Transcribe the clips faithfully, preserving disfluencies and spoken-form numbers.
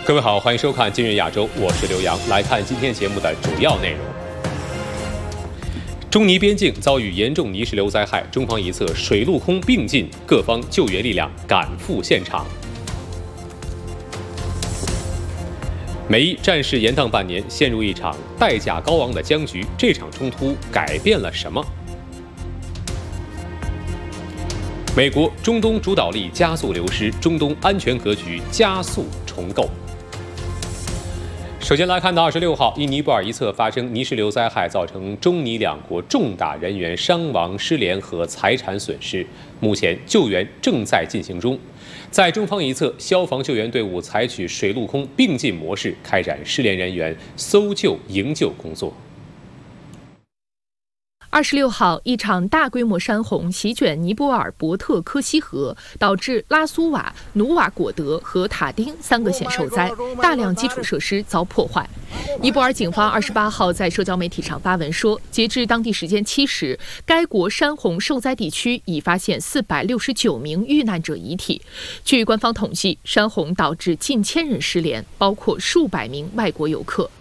各位好，欢迎收看今日亚洲，我是刘洋。来看今天节目的主要内容。中尼边境遭遇严重泥石流灾害，中方一侧水陆空并进，各方救援力量赶赴现场。美伊战事延宕半年，陷入一场代价高昂的僵局。这场冲突改变了什么？美国中东主导力加速流失，中东安全格局加速重构。首先来看到二十六号，因尼泊尔一侧发生泥石流灾害，造成中尼两国重大人员伤亡、失联和财产损失。目前救援正在进行中。在中方一侧，消防救援队伍采取水陆空并进模式，开展失联人员搜救营救工作。 二十六号，一场大规模山洪席卷尼泊尔博特科西河，导致拉苏瓦、努瓦果德和塔丁三个县受灾，大量基础设施遭破坏。尼泊尔警方二十八号在社交媒体上发文说，截至当地时间七时，该国山洪受灾地区已发现四百六十九名遇难者遗体。据官方统计，山洪导致近千人失联，包括数百名外国游客。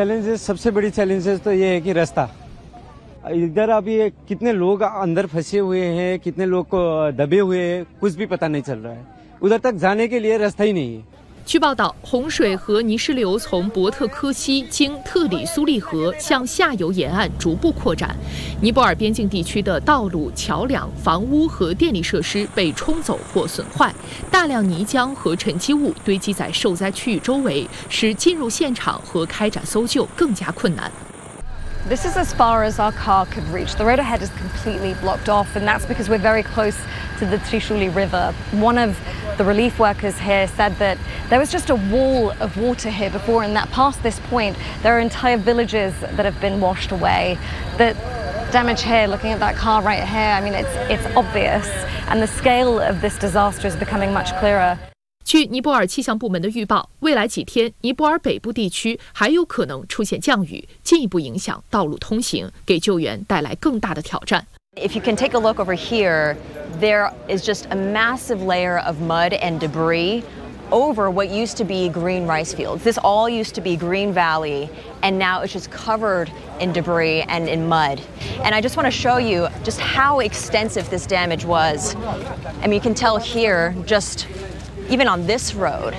इधर अभी कितने लोग अंदर फंसे हुए हैं, कितने लोग दबे हुए हैं, कुछ भी पता नहीं चल रहा है। उधर तक जाने के लिए रास्ता ही नहीं है。 据报道，洪水和泥石流从博特科西经特里苏利河向下游沿岸逐步扩展，尼泊尔边境地区的道路、桥梁、房屋和电力设施被冲走或损坏，大量泥浆和沉积物堆积在受灾区域周围，使进入现场和开展搜救更加困难。 This is as far as our car could reach. The road ahead is completely blocked off, and that's because we're very close to the Trishuli River. One of the relief workers here said that there was just a wall of water here before, and that past this point, there are entire villages that have been washed away. The damage here, looking at that car right here, I mean, it's, it's obvious, and the scale of this disaster is becoming much clearer. 据尼泊尔气象部门的预报，未来几天，尼泊尔北部地区还有可能出现降雨，进一步影响道路通行，给救援带来更大的挑战。 If you can take a look over here, there is just a massive layer of mud and debris over what used to be green rice fields. This all used to be green valley, and now it's just covered in debris and in mud. And I just want to show you just how extensive this damage was. I mean, you can tell here, just even on this road,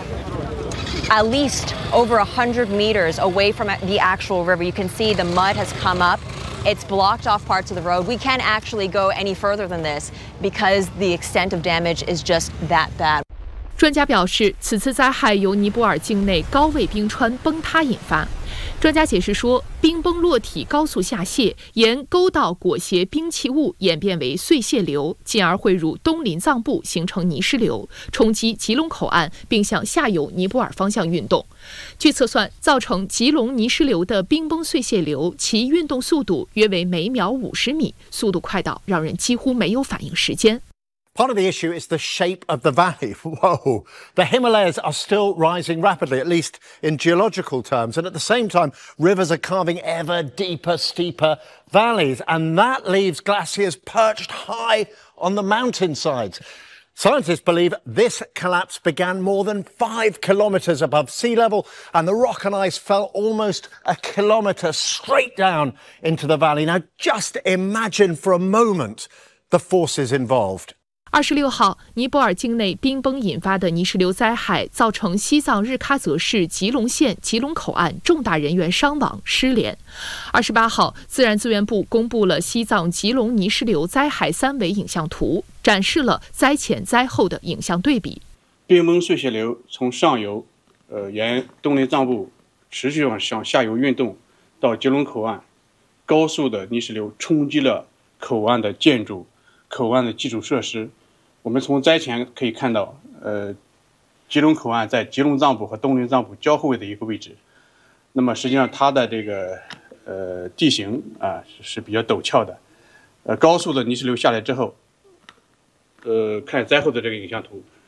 at least over one hundred meters away from the actual river, you can see the mud has come up. It's blocked off parts of the road. We can't actually go any further than this because the extent of damage is just that bad. 专家表示，此次灾害由尼泊尔境内高位冰川崩塌引发。专家解释说，冰崩落体高速下泄，沿沟道裹挟冰气物演变为碎屑流，进而汇入东林藏部，形成泥石流，冲击吉隆口岸，并向下游尼泊尔方向运动。据测算，造成吉隆泥石流的冰崩碎屑流，其运动速度约为每秒五十米，速度快到让人几乎没有反应时间。 Part of the issue is the shape of the valley. Whoa. The Himalayas are still rising rapidly, at least in geological terms. And at the same time, rivers are carving ever deeper, steeper valleys. And that leaves glaciers perched high on the mountainsides. Scientists believe this collapse began more than five kilometers above sea level, and the rock and ice fell almost a kilometer straight down into the valley. Now, just imagine for a moment the forces involved. 二十六号，尼泊尔境内冰崩引发的泥石流灾害，造成西藏日喀则市吉隆县吉隆口岸重大人员伤亡、失联。二十八号，自然资源部公布了西藏吉隆泥石流灾害三维影像图，展示了灾前灾后的影像对比。 冰崩碎屑流从上游，呃，沿东林藏部持续往向下游运动，到吉隆口岸，高速的泥石流冲击了口岸的建筑、口岸的基础设施。我们从灾前可以看到，呃，吉隆口岸在吉隆藏部和东林藏部交汇的一个位置。那么实际上它的这个呃地形啊是比较陡峭的，呃，高速的泥石流下来之后，呃，看灾后的这个影像图，